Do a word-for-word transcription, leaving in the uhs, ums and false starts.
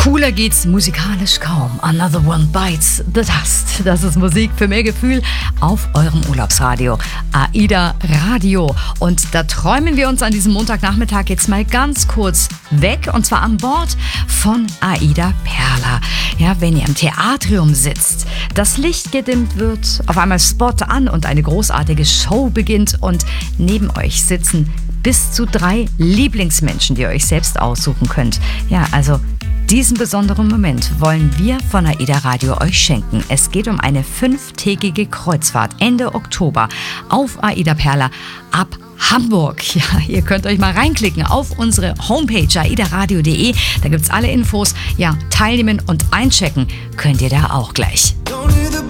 Cooler geht's musikalisch kaum. Another One Bites the Dust. Das ist Musik für mehr Gefühl auf eurem Urlaubsradio. AIDA Radio. Und da träumen wir uns an diesem Montagnachmittag jetzt mal ganz kurz weg. Und zwar an Bord von AIDA Perla. Ja, wenn ihr im Theatrium sitzt, das Licht gedimmt wird, auf einmal Spot an und eine großartige Show beginnt und neben euch sitzen bis zu drei Lieblingsmenschen, die ihr euch selbst aussuchen könnt. Ja, also diesen besonderen Moment wollen wir von AIDA Radio euch schenken. Es geht um eine fünftägige Kreuzfahrt Ende Oktober auf AIDA Perla ab Hamburg. Ja, ihr könnt euch mal reinklicken auf unsere Homepage aida radio punkt de. Da gibt's alle Infos. Ja, teilnehmen und einchecken könnt ihr da auch gleich.